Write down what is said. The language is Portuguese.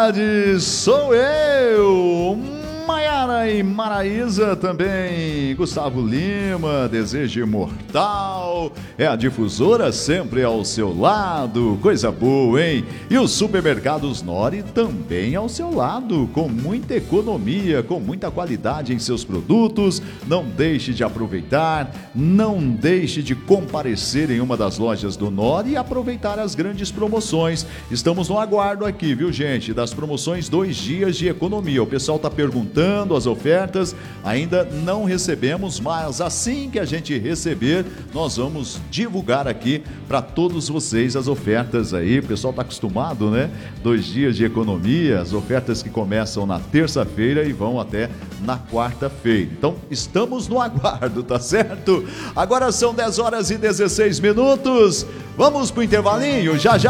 tarde, sou eu, Maiara e Maraísa também, Gustavo Lima, Desejo Imortal, é a difusora sempre ao seu lado, coisa boa, hein? E os supermercados Nori também ao seu lado, com muita economia, com muita qualidade em seus produtos. Não deixe de aproveitar, não deixe de comparecer em uma das lojas do Nori e aproveitar as grandes promoções. Estamos no aguardo aqui, viu, gente, das promoções 2 dias de economia. O pessoal está perguntando as ofertas, ainda não recebemos, mas assim que a gente receber, nós vamos divulgar aqui para todos vocês as ofertas aí. O pessoal está acostumado, né? 2 dias de economia, as ofertas que começam na terça-feira e vão até na quarta-feira. Então, estamos no aguardo, tá certo? Agora são 10 horas e 16 minutos. Vamos pro intervalinho, já já